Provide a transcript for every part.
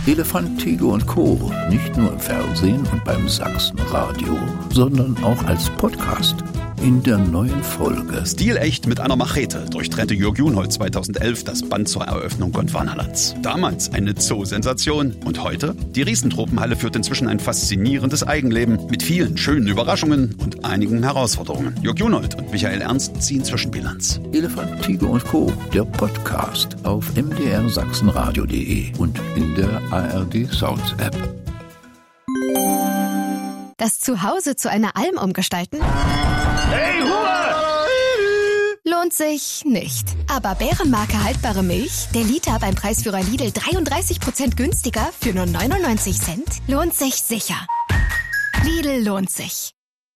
Elefant, Tiger und Co. Nicht nur im Fernsehen und beim Sachsenradio, sondern auch als Podcast. In der neuen Folge. Stilecht mit einer Machete durchtrennte Jörg Junhold 2011 das Band zur Eröffnung Gondwanalands. Damals eine Zoo-Sensation und heute? Die Riesentropenhalle führt inzwischen ein faszinierendes Eigenleben mit vielen schönen Überraschungen und einigen Herausforderungen. Jörg Junhold und Michael Ernst ziehen Zwischenbilanz. Elefant, Tiger und Co. Der Podcast auf mdrsachsenradio.de und in der ARD Sounds App. Das Zuhause zu einer Alm umgestalten? Hey, Ruhe! Lohnt sich nicht. Aber Bärenmarke haltbare Milch, der Liter beim Preisführer Lidl 33% günstiger für nur 99 Cent, lohnt sich sicher. Lidl lohnt sich.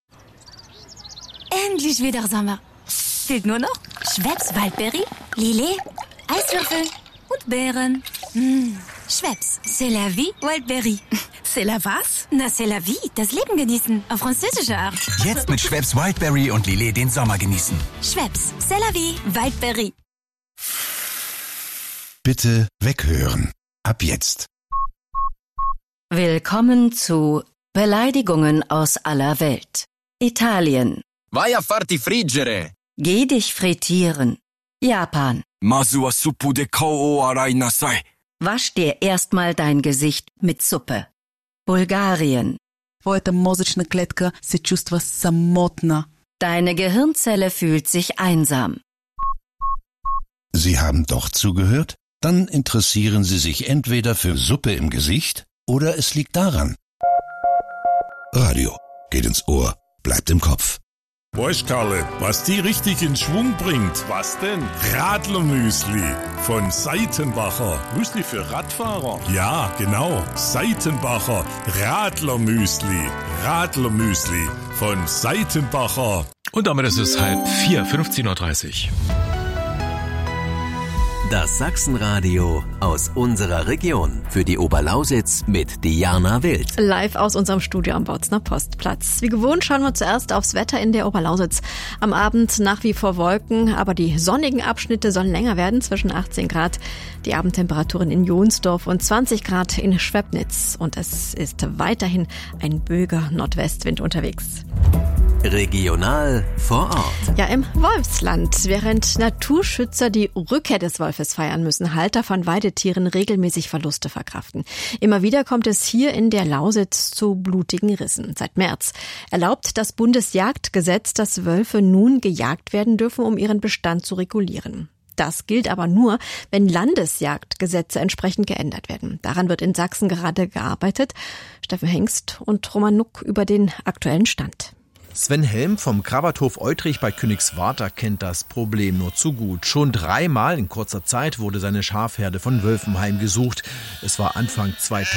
Endlich wieder Sommer. Fehlt nur noch Schweppes Waldbeere, Lillet, Eiswürfel und Beeren. Schweppes, c'est la vie, Wildberry. C'est la was? Na, c'est la vie, das Leben genießen, auf französische Art. Jetzt mit Schweppes Wildberry und Lillet den Sommer genießen. Schweppes, c'est la vie, Wildberry. Bitte weghören. Ab jetzt. Willkommen zu Beleidigungen aus aller Welt. Italien. Vai a farti friggere. Geh dich frittieren. Japan. Masu wa suppu de kou o arai nasai. Wasch dir erstmal dein Gesicht mit Suppe. Bulgarien. Твоята мозъчна клетка се чувства самотна. Deine Gehirnzelle fühlt sich einsam. Sie haben doch zugehört? Dann interessieren Sie sich entweder für Suppe im Gesicht oder es liegt daran. Radio geht ins Ohr, bleibt im Kopf. Weißt Karle, was die richtig in Schwung bringt? Was denn? Radlermüsli von Seitenbacher. Müsli für Radfahrer? Ja, genau. Seitenbacher Radlermüsli. Radlermüsli von Seitenbacher. Und damit ist es 3:30, 15:30 Uhr. Das Sachsenradio aus unserer Region. Für die Oberlausitz mit Diana Wild. Live aus unserem Studio am Bautzner Postplatz. Wie gewohnt schauen wir zuerst aufs Wetter in der Oberlausitz. Am Abend nach wie vor Wolken, aber die sonnigen Abschnitte sollen länger werden, zwischen 18 Grad. Die Abendtemperaturen in Jonsdorf und 20 Grad in Schwebnitz. Und es ist weiterhin ein böiger Nordwestwind unterwegs. Regional vor Ort. Ja, im Wolfsland. Während Naturschützer die Rückkehr des Wolfes feiern, müssen Halter von Weidetieren regelmäßig Verluste verkraften. Immer wieder kommt es hier in der Lausitz zu blutigen Rissen. Seit März erlaubt das Bundesjagdgesetz, dass Wölfe nun gejagt werden dürfen, um ihren Bestand zu regulieren. Das gilt aber nur, wenn Landesjagdgesetze entsprechend geändert werden. Daran wird in Sachsen gerade gearbeitet. Steffen Hengst und Roman Nuck über den aktuellen Stand. Sven Helm vom Krawatthof Eutrich bei Königswartha kennt das Problem nur zu gut. Schon 3-mal in kurzer Zeit wurde seine Schafherde von Wölfen heimgesucht. Es war Anfang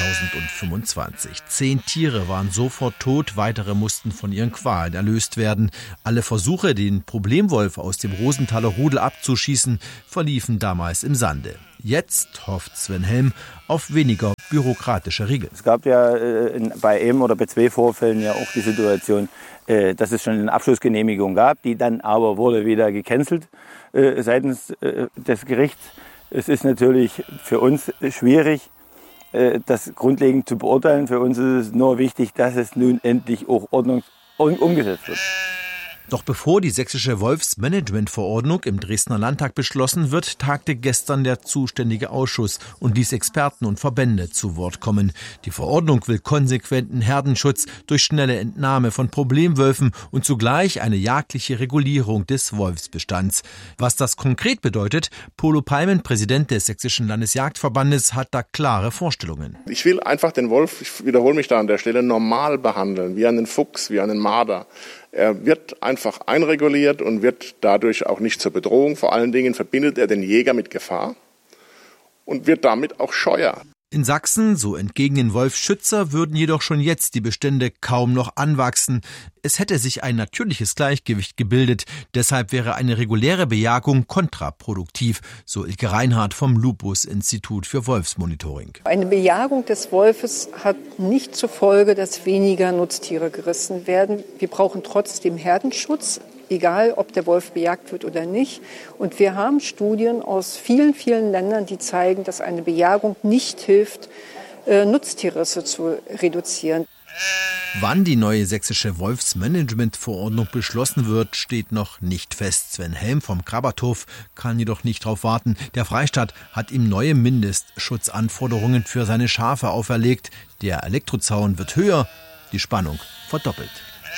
2025. 10 Tiere waren sofort tot, weitere mussten von ihren Qualen erlöst werden. Alle Versuche, den Problemwolf aus dem Rosenthaler Rudel abzuschießen, verliefen damals im Sande. Jetzt hofft Sven Helm auf weniger bürokratische Regeln. Es gab ja bei einem oder bei 2 Vorfällen ja auch die Situation, dass es schon eine Abschlussgenehmigung gab, die dann aber wurde wieder gecancelt seitens des Gerichts. Es ist natürlich für uns schwierig, das grundlegend zu beurteilen. Für uns ist es nur wichtig, dass es nun endlich auch umgesetzt wird. Doch bevor die sächsische Wolfsmanagementverordnung im Dresdner Landtag beschlossen wird, tagte gestern der zuständige Ausschuss und ließ Experten und Verbände zu Wort kommen. Die Verordnung will konsequenten Herdenschutz durch schnelle Entnahme von Problemwölfen und zugleich eine jagdliche Regulierung des Wolfsbestands. Was das konkret bedeutet, Polo Palmen, Präsident des Sächsischen Landesjagdverbandes, hat da klare Vorstellungen. Ich will einfach den Wolf, ich wiederhole mich da an der Stelle, normal behandeln, wie einen Fuchs, wie einen Marder. Er wird einfach einreguliert und wird dadurch auch nicht zur Bedrohung. Vor allen Dingen verbindet er den Jäger mit Gefahr und wird damit auch scheuer. In Sachsen, so entgegnen Wolfsschützer, würden jedoch schon jetzt die Bestände kaum noch anwachsen. Es hätte sich ein natürliches Gleichgewicht gebildet. Deshalb wäre eine reguläre Bejagung kontraproduktiv, so Ilke Reinhardt vom Lupus-Institut für Wolfsmonitoring. Eine Bejagung des Wolfes hat nicht zur Folge, dass weniger Nutztiere gerissen werden. Wir brauchen trotzdem Herdenschutz, egal ob der Wolf bejagt wird oder nicht. Und wir haben Studien aus vielen, vielen Ländern, die zeigen, dass eine Bejagung nicht hilft, Nutztierrisse zu reduzieren. Wann die neue sächsische Wolfsmanagementverordnung beschlossen wird, steht noch nicht fest. Sven Helm vom Krabathof kann jedoch nicht darauf warten. Der Freistaat hat ihm neue Mindestschutzanforderungen für seine Schafe auferlegt. Der Elektrozaun wird höher, die Spannung verdoppelt.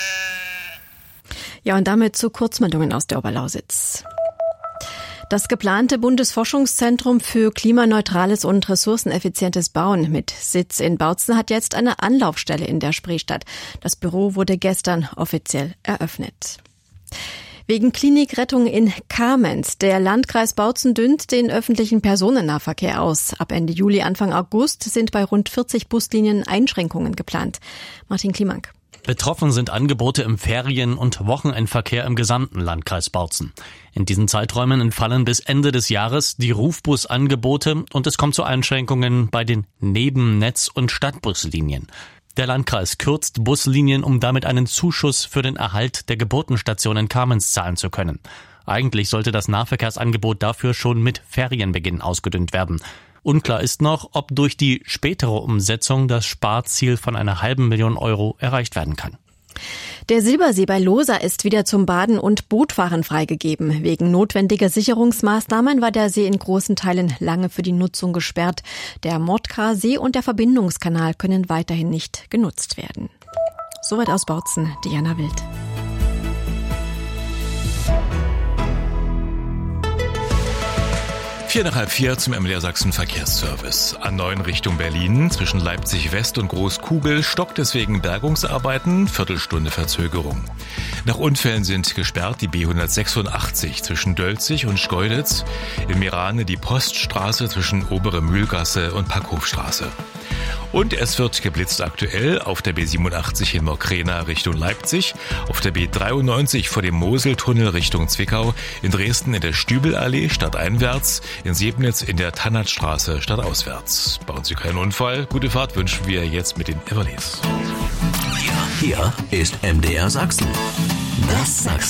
Ja, und damit zu Kurzmeldungen aus der Oberlausitz. Das geplante Bundesforschungszentrum für klimaneutrales und ressourceneffizientes Bauen mit Sitz in Bautzen hat jetzt eine Anlaufstelle in der Spreestadt. Das Büro wurde gestern offiziell eröffnet. Wegen Klinikrettung in Kamenz. Der Landkreis Bautzen dünnt den öffentlichen Personennahverkehr aus. Ab Ende Juli, Anfang August sind bei rund 40 Buslinien Einschränkungen geplant. Martin Klimank. Betroffen sind Angebote im Ferien- und Wochenendverkehr im gesamten Landkreis Bautzen. In diesen Zeiträumen entfallen bis Ende des Jahres die Rufbusangebote und es kommt zu Einschränkungen bei den Nebennetz- und Stadtbuslinien. Der Landkreis kürzt Buslinien, um damit einen Zuschuss für den Erhalt der Geburtenstation in Kamenz zahlen zu können. Eigentlich sollte das Nahverkehrsangebot dafür schon mit Ferienbeginn ausgedünnt werden. Unklar ist noch, ob durch die spätere Umsetzung das Sparziel von 500.000 Euro erreicht werden kann. Der Silbersee bei Losa ist wieder zum Baden und Bootfahren freigegeben. Wegen notwendiger Sicherungsmaßnahmen war der See in großen Teilen lange für die Nutzung gesperrt. Der Mordkra-See und der Verbindungskanal können weiterhin nicht genutzt werden. Soweit aus Bautzen, Diana Wild. 4 zum MDR Sachsen Verkehrsservice. A9 Richtung Berlin zwischen Leipzig West und Großkugel stockt deswegen Bergungsarbeiten, Viertelstunde Verzögerung. Nach Unfällen sind gesperrt die B186 zwischen Dölzig und Schkeuditz, in Mirane die Poststraße zwischen Obere Mühlgasse und Packhofstraße. Und es wird geblitzt aktuell auf der B87 in Mokrena Richtung Leipzig, auf der B93 vor dem Moseltunnel Richtung Zwickau, in Dresden in der Stübelallee stadteinwärts, in Sebnitz in der Tannatstraße stadtauswärts. Bauen Sie keinen Unfall. Gute Fahrt wünschen wir jetzt mit den Everleys. Hier ist MDR Sachsen. Das Sachsen.